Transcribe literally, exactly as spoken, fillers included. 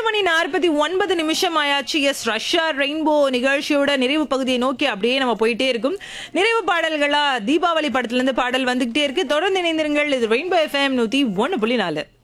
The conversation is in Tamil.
மணி நாற்பத்தி ஒன்பது நிமிஷம் ஆயாச்சு. எஸ், ரஷ்யா ரெயின்போ நிகழ்ச்சியோட நிறைவு பகுதியை நோக்கி அப்படியே நம்ம போயிட்டே இருக்கும். நிறைவு பாடல்களா தீபாவளி படத்துல இருந்து பாடல் வந்துகிட்டே இருக்கு. தொடர்ந்து இணைந்திருங்கள். இது ரெயின்போ எஃப்எம் நூத்தி ஒன்னு புள்ளி நாலு.